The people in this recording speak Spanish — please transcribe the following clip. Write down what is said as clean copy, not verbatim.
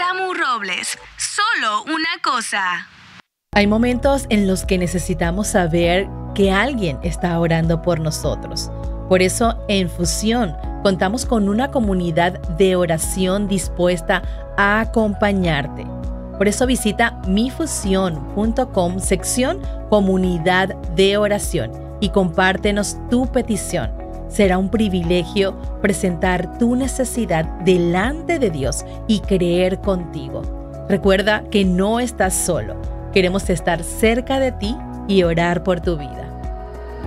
Camus Robles, solo una cosa. Hay momentos en los que necesitamos saber que alguien está orando por nosotros. Por eso, en Fusión, contamos con una comunidad de oración dispuesta a acompañarte. Por eso visita mifusión.com sección Comunidad de Oración y compártenos tu petición. Será un privilegio presentar tu necesidad delante de Dios y creer contigo. Recuerda que no estás solo. Queremos estar cerca de ti y orar por tu vida.